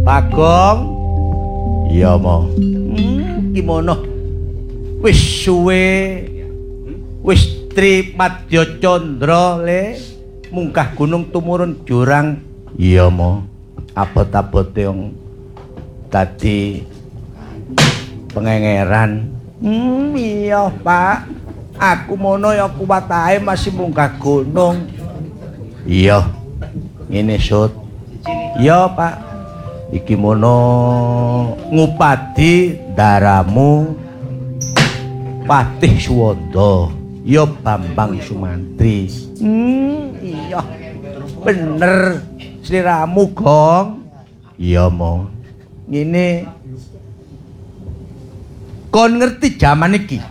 Bagong. Iya mo. Gimana? Wis suwe. Wis Trimadya Candra le munggah gunung tumurun jurang. Iya mo. Abot-abote wong dadi pengengeran. Iya, Pak. Aku mono ya kuwat ae masih munggah gunung. Iya. Ngene Sut. Iya, Pak. Iki mono ngupadi daramu Patih Suwanda. Ya Bambang Sumantri. Iya. Bener sliramu, Gong. Iya, Mo. Ngene kon ngerti jaman iki?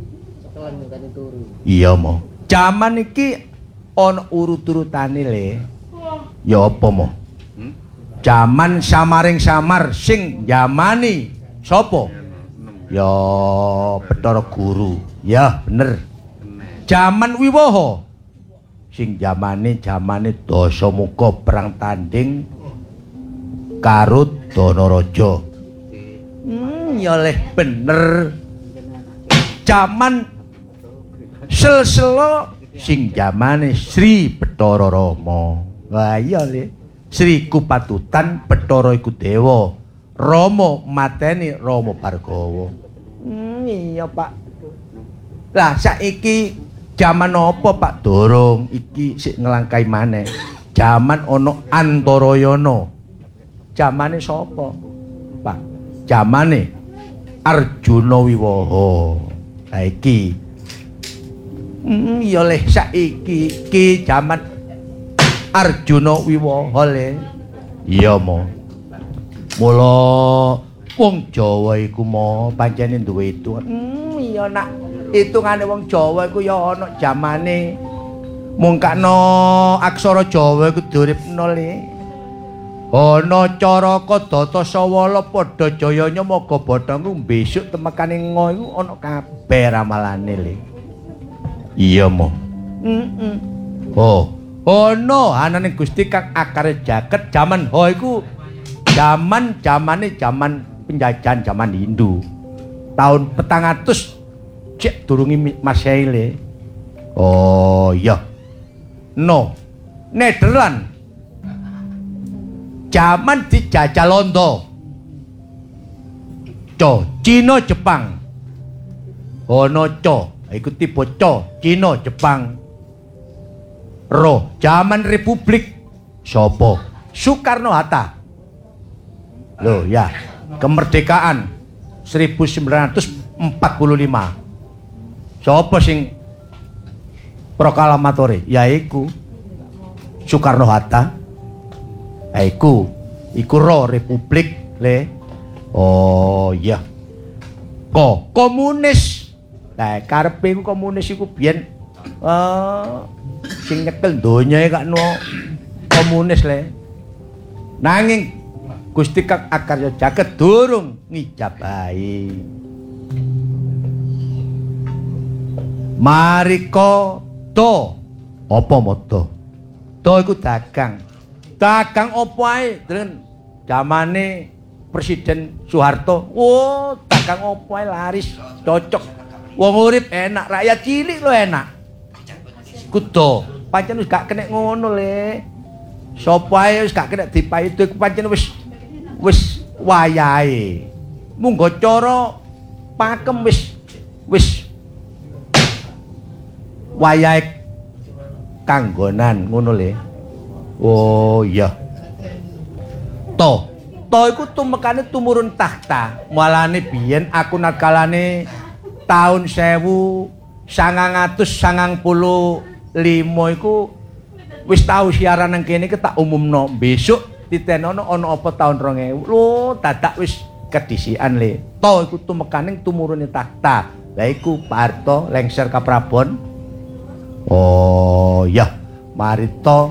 Iya, Mo. Jaman iki ana urut-urutane le. Ya apa, Mo? Jaman samaring samar sing jamani sapa? Ya Bathara Guru. Ya bener. Jaman Wiwaha sing jamane Dasamuka perang tanding karo Danaraja. Ya leh bener. Jaman Selsela sing jamane Sri Bathara Rama. Wah iya le. Sri Kupatutan Bathara iku dewa. Rama mateni Rama Bargawa. Iya, Pak. Lah saiki jaman apa, Pak? Dorong iki sik ngelangkai maneh. Jaman ana Antarayana. Jamane sapa? Pak. Jamane Arjuna Wiwaha. Lah iki. Iya le saiki iki jaman Arjuna Wiwaha le. Iya, Mo. Mula wong Jawa iku Mo pancene duwe hitungan. Iya nak. Hitungane wong Jawa iku ya ana jamane mungkakno aksara Jawa iku diuripno le. Ana Caraka Data Sawala padha jayanya maga bathangku besok temekane ngo iku ana kabeh ramalane le. Iya, Mo. Oh. Ono anane Gusti kang akare jaket jaman ho iku jamane penjajahan jaman Hindu. Tahun 400 cek durungi Masehi le. Oh iya. No. Nederland. Jaman dijajah Londo. Cina Jepang. Ono iku tipe Cina Jepang. Roh, zaman Republik sapa? Soekarno Hatta. Loh ya, kemerdekaan 1945. Sapa sing proklamatore? Yaiku Soekarno Hatta. Iku roh Republik le. Oh iya. Komunis. Lah karepe komunis iku biyen sing nyekel donyae kakno komunis le. Nanging Gusti Kang Akarya Jaket durung ngijabahi. Marika to apa moto? To iku dagang. Dagang apa ae den zamane Presiden Soeharto. Oh, dagang apa ae laris, cocok. Wong urip enak, rakyat cilik lo enak. Kudu pancen wis gak kena ngono le. Sapa ae wis gak kena dipaido iku pancen wis wayahe. Munggo cara pakem wis wayahe kanggonan ngono le. Oh iya. To iku tumekane tumurun takhta. Mulane biyen aku nakalane taun 1995 iku wis tau siaran nang kene tak umumno. Besok ditenono ana apa taun 2000. Lho, dadak wis kedisikan le. To iku tumekaning tumurune takhta. Lah iku Pak Harto lengser ka Prabon. Oh, ya. Mari to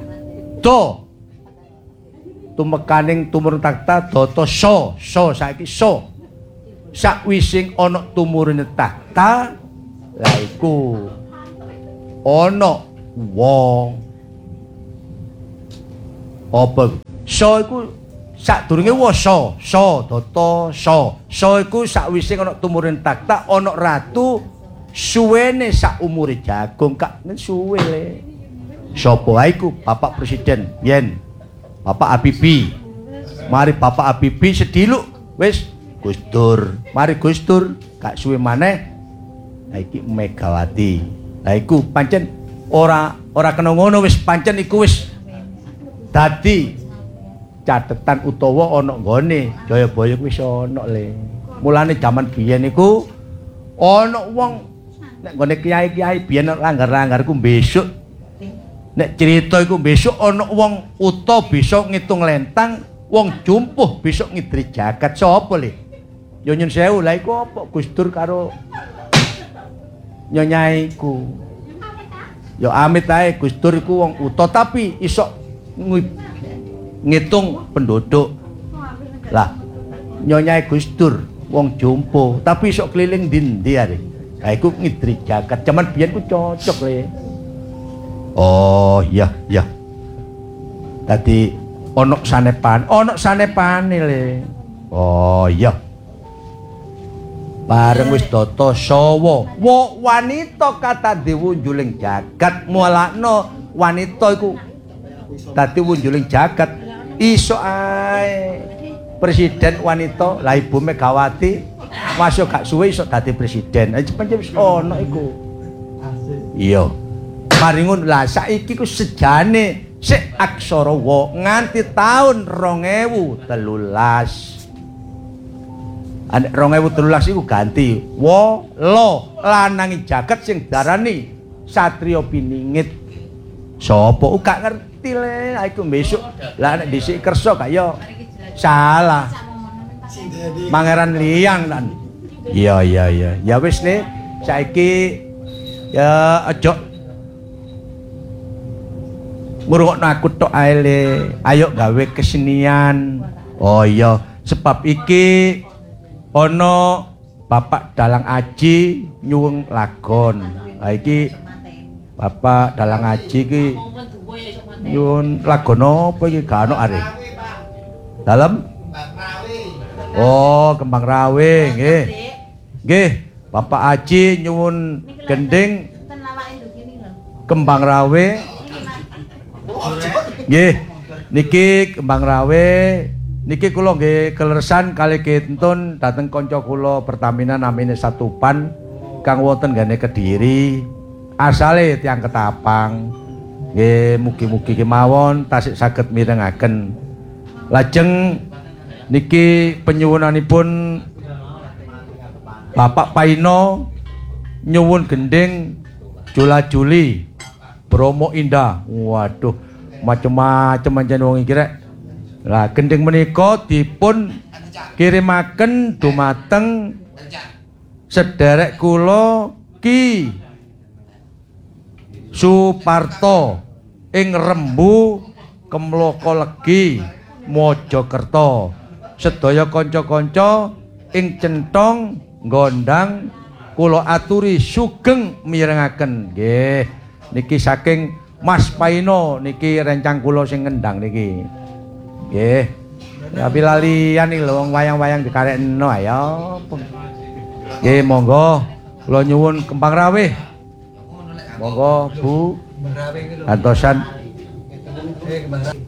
tumekaning tumurun takhta data saiki sakwising ana tumurune takhta la iku ana wong apa iku sadurunge wasa data sa iku sakwise ana tumurun takhta ana ratu suwene sak umure jagung kak suwe le sapa wae iku Bapak Presiden yen Bapak Habibie mari Bapak Habibie sediluk wis Gus Dur mari Gus Dur gak suwe maneh ha iki Megawati ha iku pancen ora kena ngono wis pancen iku wis dadi catetan utawa ana nggone Jayabaya wis ana le mulane jaman biyen iku ana wong nek nggone kiai-kiai biyen langgar-langgar ku besok nek cerita iku besok ana wong uta bisa ngitung lentang wong jumpuh besok ngidri jagat sapa le yo nyun sewu lha iku apa Gus Dur karo nyonyai ku yo amit ae Gus Dur iku wong uta tapi iso ngitung penduduk lah nyonyai Gus Dur wong jumpuh tapi iso keliling ndi are ha iku ngidri jagat jaman biyen ku cocok le oh iya dadi ana sanepane le oh iya bareng wis data sawa wanita kata diwunjuling jagat mulakno wanita iku dadi wunjuling jagat iso ae presiden wanita lah Ibu Megawati masuk gak suwe iso dadi presiden pancen wis ana iku iya mari ngono lah saiki ku sejane sik aksara wa nganti taun 2013 Anek 2013 iku ganti lo lanangi jagat sing darani satriya piningit sapa gak ngerti le iku besok lah nek dhisik kersa gak ya salah Pangeran Liang lan iya ya wis le saiki ya aja ngurungokno aku tok ae le ayo gawe kesenian oh iya sebab iki ana Bapak Dalang Aji nyuwun lagon. Ha iki Bapak Dalang Aji iki nyuwun lagon apa iki gak ono are. Dalem? Oh, Kembang Rawe nggih. Nggih, Bapak Aji nyuwun gending Kembang Rawe. Nggih, niki Kembang Rawe. Niki kula nggih keleresan kali kentun dateng kanca kula Pertamina namine Satupan kang wonten gane Kediri asale tiyang Ketapang nggih mugi-mugi kemawon tasik saged mirengaken lajeng niki penyuwunanipun Bapak Paino nyuwun gending Jula Juli Bromo Indah waduh macem-macem pancen wong iki rek. Lah gending menika dipun kirimaken dumateng sederek kula Ki Suparto ing Rembu Kemloko Legi Mojokerto sedaya kanca-kanca ing Centong Gondang kula aturi sugeng mirengaken nggih niki saking Mas Paino niki rencang kula sing ngendang niki nggih. Tapi lalian iki lho wong wayang-wayang dikarekno ayo. Nggih, monggo kula nyuwun Kembang Rawe. Monggo Bu. Antosan.